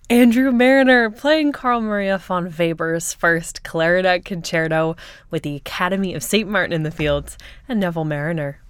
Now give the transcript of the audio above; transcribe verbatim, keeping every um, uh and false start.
Andrew Marriner playing Carl Maria von Weber's first clarinet concerto with the Academy of Saint Martin in the Fields, and Neville Marriner